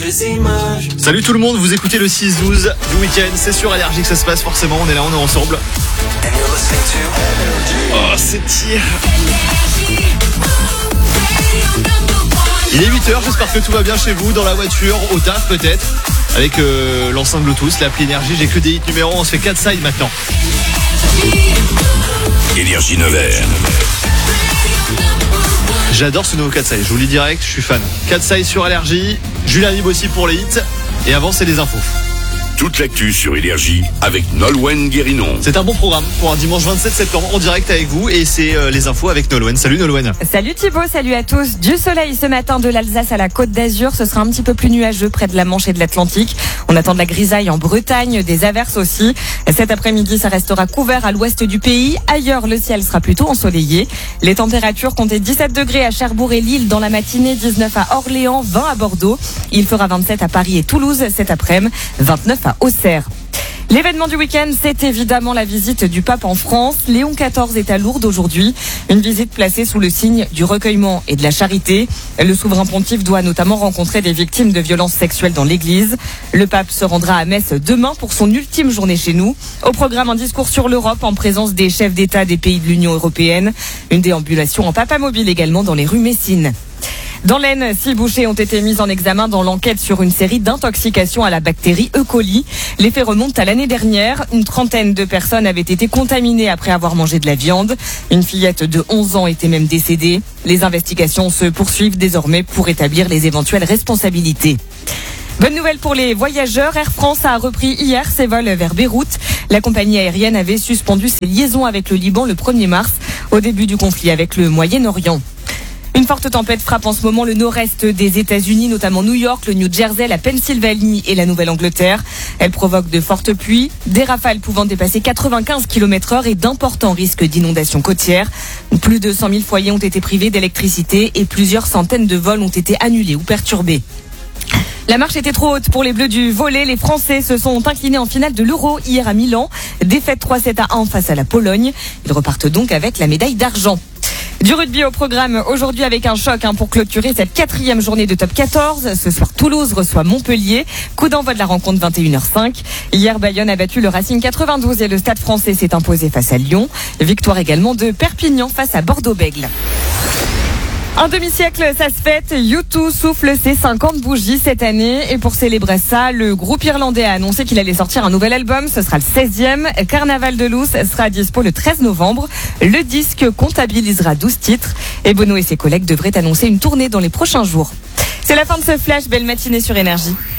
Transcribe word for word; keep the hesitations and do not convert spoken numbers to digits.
les images. Salut tout le monde, vous écoutez le six douze du week-end, c'est sur Énergie que ça se passe forcément, on est là, on est ensemble. Oh, c'est tir. Il est huit heures, j'espère que tout va bien chez vous, dans la voiture, au taf peut-être, avec euh, l'enceinte Bluetooth, l'appli Énergie, j'ai que des hits numéro, on se fait quatre sides maintenant. Énergie neuf heures. J'adore ce nouveau quatre sides, je vous le dis direct, je suis fan. quatre sides sur Énergie, Julien Libre aussi pour les hits, et avant c'est les infos. Toute l'actu sur Énergie avec Nolwenn Guérinon. C'est un bon programme pour un dimanche vingt-sept septembre en direct avec vous et c'est euh, les infos avec Nolwenn. Salut Nolwenn. Salut Thibaut, salut à tous. Du soleil ce matin de l'Alsace à la Côte d'Azur, ce sera un petit peu plus nuageux près de la Manche et de l'Atlantique. On attend de la grisaille en Bretagne, des averses aussi. Cet après-midi, ça restera couvert à l'ouest du pays. Ailleurs, le ciel sera plutôt ensoleillé. Les températures comptaient dix-sept degrés à Cherbourg et Lille dans la matinée, dix-neuf à Orléans, vingt à Bordeaux. Il fera vingt-sept à Paris et Toulouse cet après-midi, vingt-neuf à Auxerre. L'événement du week-end, c'est évidemment la visite du pape en France. Léon quatorze est à Lourdes aujourd'hui. Une visite placée sous le signe du recueillement et de la charité. Le souverain pontife doit notamment rencontrer des victimes de violences sexuelles dans l'église. Le pape se rendra à Metz demain pour son ultime journée chez nous. Au programme, un discours sur l'Europe en présence des chefs d'État des pays de l'Union européenne. Une déambulation en papamobile également dans les rues Messines. Dans l'Aisne, six bouchers ont été mis en examen dans l'enquête sur une série d'intoxications à la bactérie E. coli. Les faits remontent à l'année dernière. Une trentaine de personnes avaient été contaminées après avoir mangé de la viande. Une fillette de onze ans était même décédée. Les investigations se poursuivent désormais pour établir les éventuelles responsabilités. Bonne nouvelle pour les voyageurs. Air France a repris hier ses vols vers Beyrouth. La compagnie aérienne avait suspendu ses liaisons avec le Liban le premier mars, au début du conflit avec le Moyen-Orient. Une forte tempête frappe en ce moment le nord-est des États-Unis, notamment New York, le New Jersey, la Pennsylvanie et la Nouvelle-Angleterre. Elle provoque de fortes pluies, des rafales pouvant dépasser quatre-vingt-quinze kilomètres heure et d'importants risques d'inondations côtières. Plus de cent mille foyers ont été privés d'électricité et plusieurs centaines de vols ont été annulés ou perturbés. La marche était trop haute pour les Bleus du volley. Les Français se sont inclinés en finale de l'Euro hier à Milan. Défaite trois sept à un face à la Pologne. Ils repartent donc avec la médaille d'argent. Du rugby au programme aujourd'hui avec un choc hein, pour clôturer cette quatrième journée de top quatorze. Ce soir, Toulouse reçoit Montpellier. Coup d'envoi de la rencontre vingt et une heures cinq. Hier, Bayonne a battu le Racing quatre-vingt-douze et le Stade français s'est imposé face à Lyon. Victoire également de Perpignan face à Bordeaux-Bègles. Un demi-siècle, ça se fête. U deux souffle ses cinquante bougies cette année. Et pour célébrer ça, le groupe irlandais a annoncé qu'il allait sortir un nouvel album. Ce sera le seizième. Carnaval de Loos sera dispo le treize novembre. Le disque comptabilisera douze titres. Et Bono et ses collègues devraient annoncer une tournée dans les prochains jours. C'est la fin de ce flash. Belle matinée sur Énergie.